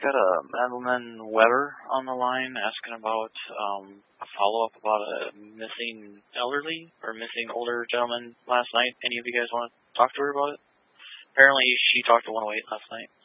Got a Madeline Weber on the line asking about a follow-up about a missing elderly or missing older gentleman last night. Any of you guys want to talk to her about it? Apparently she talked to 108 last night.